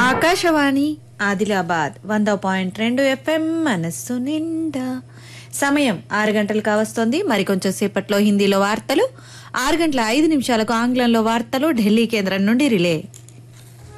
Akashvani Adilabad 100.2 FM మనస్సు నిండా. సమయం 6 గంటలు కావస్తోంది. మరికొంచెం సేపట్లో హిందీలో వార్తలు, 6 గంటల 5 నిమిషాలకు ఆంగ్లంలో వార్తలు ఢిల్లీ కేంద్రం నుండి రిలే.